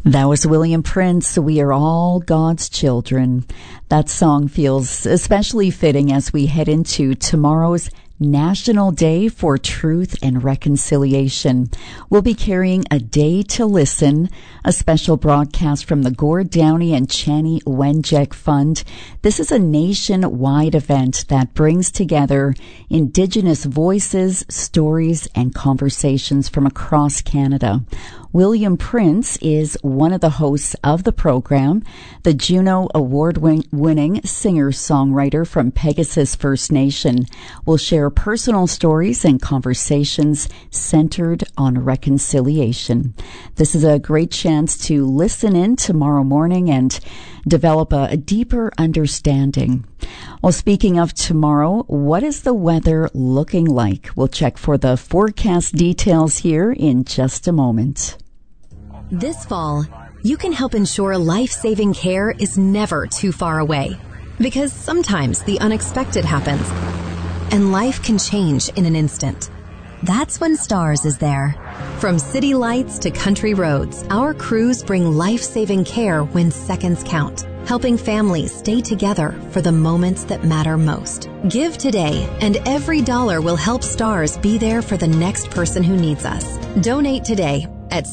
That was William Prince, We Are All God's Children. That song feels especially fitting as we head into tomorrow's National Day for Truth and Reconciliation. We'll be carrying A Day to Listen, a special broadcast from the Gord Downey and Chani Wenjack Fund. This is a nationwide event that brings together Indigenous voices, stories, and conversations from across Canada. William Prince is one of the hosts of the program. The Juno Award-winning singer-songwriter from Pegasus First Nation will share personal stories and conversations centered on reconciliation. This is a great chance to listen in tomorrow morning and develop a deeper understanding. Well, speaking of tomorrow, what is the weather looking like? We'll check for the forecast details here in just a moment. This fall, you can help ensure life-saving care is never too far away. Because sometimes the unexpected happens, and life can change in an instant. That's when STARS is there. From city lights to country roads, our crews bring life-saving care when seconds count, helping families stay together for the moments that matter most. Give today, and every dollar will help STARS be there for the next person who needs us. Donate today at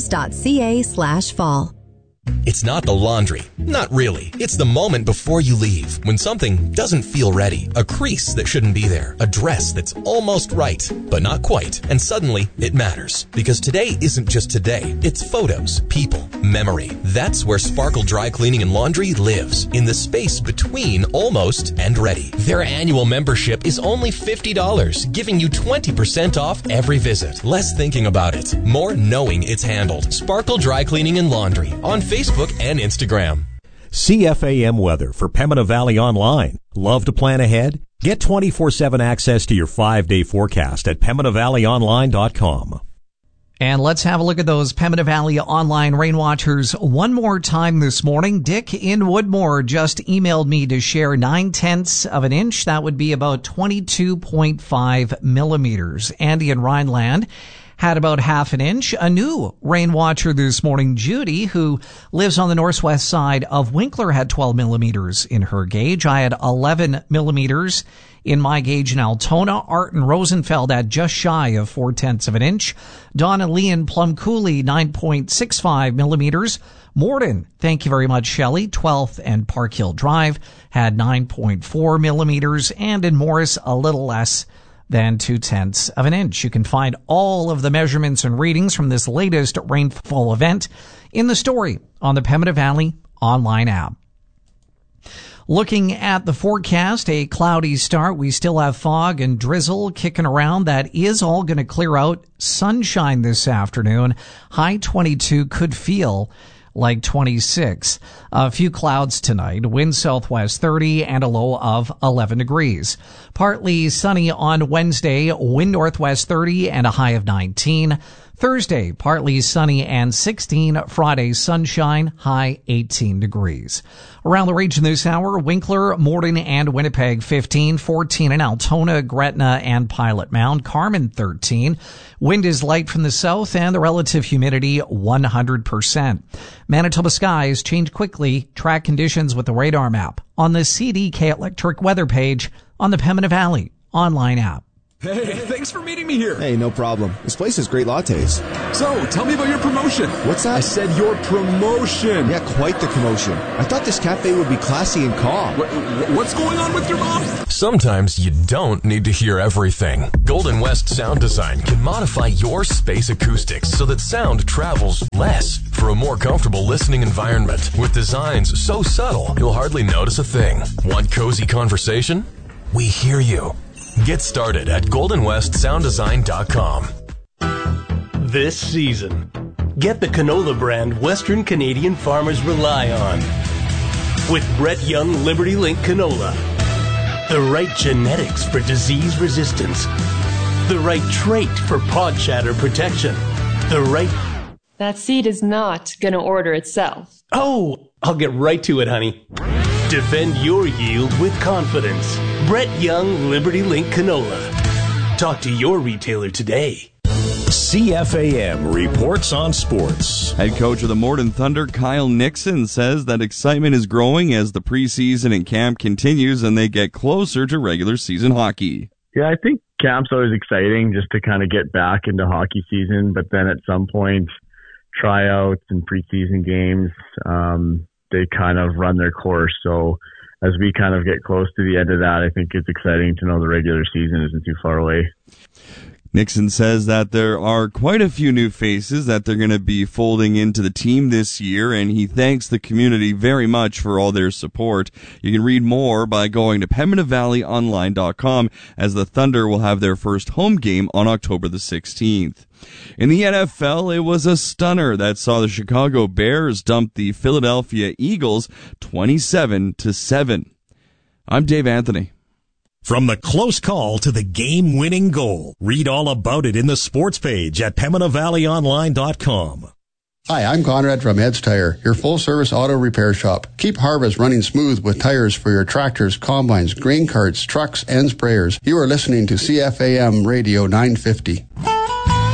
stars.ca/fall. It's not the laundry. Not really. It's the moment before you leave, when something doesn't feel ready. A crease that shouldn't be there. A dress that's almost right, but not quite. And suddenly, it matters. Because today isn't just today. It's photos, people, memory. That's where Sparkle Dry Cleaning and Laundry lives. In the space between almost and ready. Their annual membership is only $50, giving you 20% off every visit. Less thinking about it. More knowing it's handled. Sparkle Dry Cleaning and Laundry. On Facebook and Instagram. CFAM weather for Pembina Valley Online. Love to plan ahead? Get 24/7 access to your 5-day forecast at PembinaValleyOnline.com. And let's have a look at those Pembina Valley Online rain watchers one more time this morning. Dick in Woodmore just emailed me to share 9/10 of an inch. That would be about 22.5 millimeters. Andy in Rhineland had about half an inch. A new rain watcher this morning, Judy, who lives on the northwest side of Winkler, had 12 millimeters in her gauge. I had 11 millimeters in my gauge in Altona. Art and Rosenfeld had just shy of 4/10 of an inch. Donna Lee in Plum Coulee, 9.65 millimeters. Morden, thank you very much, Shelley. 12th and Park Hill Drive had 9.4 millimeters. And in Morris, a little less than 2/10 of an inch. You can find all of the measurements and readings from this latest rainfall event in the story on the Pembina Valley Online app. Looking at the forecast, a cloudy start. We still have fog and drizzle kicking around. That is all going to clear out. Sunshine this afternoon. High 22, could feel like 26. A few clouds tonight. Wind southwest 30 and a low of 11 degrees. Partly sunny on Wednesday. Wind northwest 30 and a high of 19. Thursday, partly sunny and 16. Friday, sunshine, high 18 degrees. Around the region this hour, Winkler, Morden, and Winnipeg 15, 14 in Altona, Gretna, and Pilot Mound. Carmen 13. Wind is light from the south and the relative humidity 100%. Manitoba skies change quickly. Track conditions with the radar map on the CDK Electric weather page on the Pembina Valley Online app. Hey, thanks for meeting me here. Hey, no problem. This place has great lattes. So, tell me about your promotion. What's that? I said your promotion. Yeah, quite the commotion. I thought this cafe would be classy and calm. What's going on with your mom? Sometimes you don't need to hear everything. Golden West Sound Design can modify your space acoustics so that sound travels less for a more comfortable listening environment. With designs so subtle, you'll hardly notice a thing. Want cozy conversation? We hear you. Get started at goldenwestsounddesign.com. This season, get the canola brand Western Canadian farmers rely on. With Brett Young Liberty Link canola. The right genetics for disease resistance. The right trait for pod shatter protection. The right... That seed is not going to order itself. Oh, I'll get right to it, honey. Defend your yield with confidence. Brett Young Liberty Link canola. Talk to your retailer today. CFAM reports on sports. Head coach of the Morden Thunder, Kyle Nixon, says that excitement is growing as the preseason and camp continues and they get closer to regular season hockey. Yeah, I think camp's always exciting just to kind of get back into hockey season, but then at some point, tryouts and preseason games, they kind of run their course. So as we kind of get close to the end of that, I think it's exciting to know the regular season isn't too far away. Nixon says that there are quite a few new faces that they're going to be folding into the team this year, and he thanks the community very much for all their support. You can read more by going to PembinaValleyOnline.com, as the Thunder will have their first home game on October the 16th. In the NFL, it was a stunner that saw the Chicago Bears dump the Philadelphia Eagles 27-7. I'm Dave Anthony. From the close call to the game-winning goal, read all about it in the sports page at PembinaValleyOnline.com. Hi, I'm Conrad from Ed's Tire, your full-service auto repair shop. Keep harvest running smooth with tires for your tractors, combines, grain carts, trucks, and sprayers. You are listening to CFAM Radio 950.